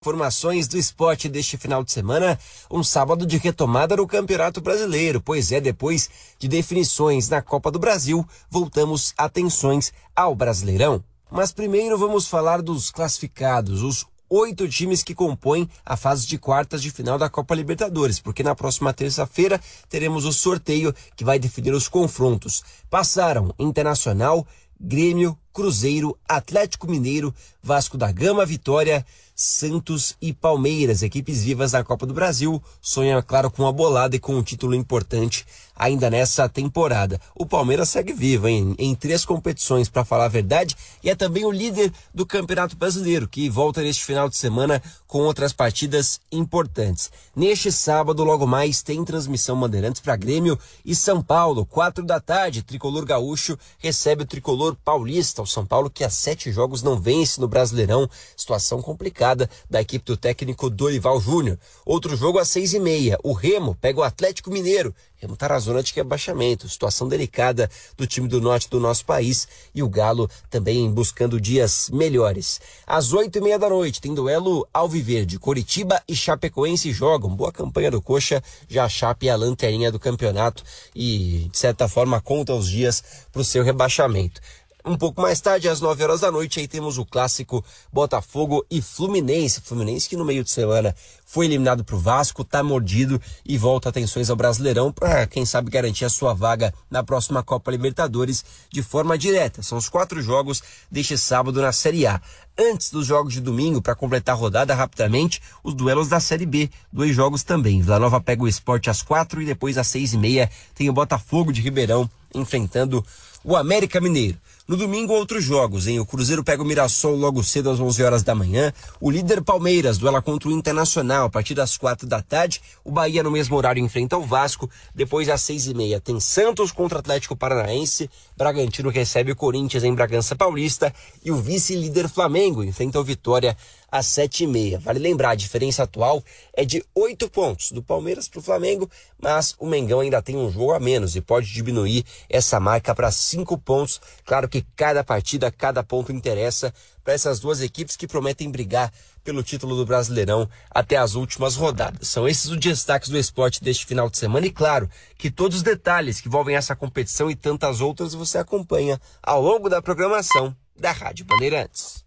Informações do esporte deste final de semana, um sábado de retomada no Campeonato Brasileiro. Pois é, depois de definições na Copa do Brasil, voltamos atenções ao Brasileirão. Mas primeiro vamos falar dos classificados, os 8 times que compõem a fase de quartas de final da Copa Libertadores, porque na próxima terça-feira teremos o sorteio que vai definir os confrontos. Passaram Internacional, Grêmio, Cruzeiro, Atlético Mineiro, Vasco da Gama, Vitória, Santos e Palmeiras, equipes vivas da Copa do Brasil, sonham, é claro, com uma bolada e com um título importante ainda nessa temporada. O Palmeiras segue vivo, em 3 competições, para falar a verdade, e é também o líder do Campeonato Brasileiro, que volta neste final de semana com outras partidas importantes. Neste sábado, logo mais, tem transmissão Bandeirantes para Grêmio e São Paulo, 4 da tarde, Tricolor Gaúcho recebe o Tricolor Paulista, o São Paulo que há 7 jogos não vence no Brasileirão, situação complicada da equipe do técnico Dorival Júnior. Outro jogo às 6h30, o Remo pega o Atlético Mineiro, Remo tá na zona de rebaixamento, situação delicada do time do norte do nosso país, e o Galo também buscando dias melhores. Às 8h30 da noite tem duelo alviverde, Coritiba e Chapecoense jogam, boa campanha do Coxa, já a Chape é a lanterninha do campeonato e de certa forma conta os dias para o seu rebaixamento. Um pouco mais tarde, às 9h da noite, aí temos o clássico Botafogo e Fluminense. Fluminense que no meio de semana foi eliminado pro Vasco, tá mordido e volta atenções ao Brasileirão para, quem sabe, garantir a sua vaga na próxima Copa Libertadores de forma direta. São os 4 jogos deste sábado na Série A. Antes dos jogos de domingo, para completar a rodada rapidamente, os duelos da Série B, 2 jogos também. Vila Nova pega o Sport às 4 e depois às 6h30 tem o Botafogo de Ribeirão enfrentando o América Mineiro. No domingo, outros jogos, O Cruzeiro pega o Mirassol logo cedo às 11h da manhã. O líder Palmeiras duela contra o Internacional a partir das 4 da tarde. O Bahia no mesmo horário enfrenta o Vasco. Depois às 6h30 tem Santos contra Atlético Paranaense. Bragantino recebe o Corinthians em Bragança Paulista. E o vice-líder Flamengo enfrenta o Vitória às 7h30. Vale lembrar, a diferença atual é de 8 pontos do Palmeiras para o Flamengo, mas o Mengão ainda tem um jogo a menos e pode diminuir essa marca para 5 pontos. Claro que cada partida, cada ponto interessa para essas duas equipes que prometem brigar pelo título do Brasileirão até as últimas rodadas. São esses os destaques do esporte deste final de semana e claro que todos os detalhes que envolvem essa competição e tantas outras você acompanha ao longo da programação da Rádio Bandeirantes.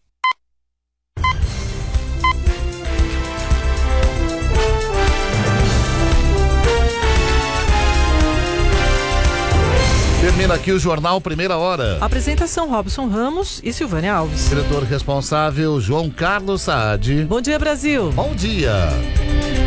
Termina aqui o Jornal Primeira Hora. Apresentação Robson Ramos e Silvânia Alves. Diretor responsável João Carlos Saad. Bom dia, Brasil. Bom dia.